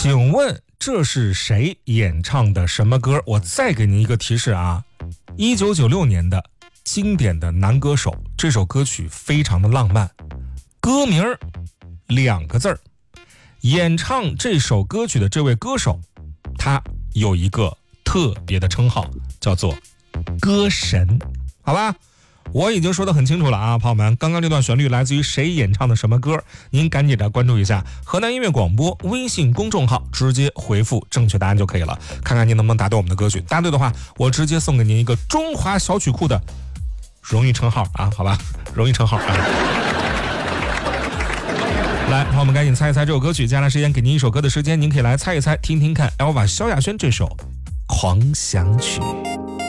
请问这是谁演唱的什么歌？我再给您一个提示啊，1996年的经典的男歌手，这首歌曲非常的浪漫，歌名2个字儿。演唱这首歌曲的这位歌手，他有一个特别的称号，叫做歌神，好吧？我已经说得很清楚了啊，朋友们，刚刚这段旋律来自于谁演唱的什么歌？您赶紧的关注一下河南音乐广播微信公众号，直接回复正确答案就可以了，看看您能不能答对我们的歌曲。答对的话，我直接送给您一个中华小曲库的荣誉称号啊，好吧？荣誉称号啊。来，朋友们赶紧猜一猜这首歌曲。接下来时间给您一首歌的时间，您可以来猜一猜，听听看 Elva 萧亚轩这首《狂想曲》。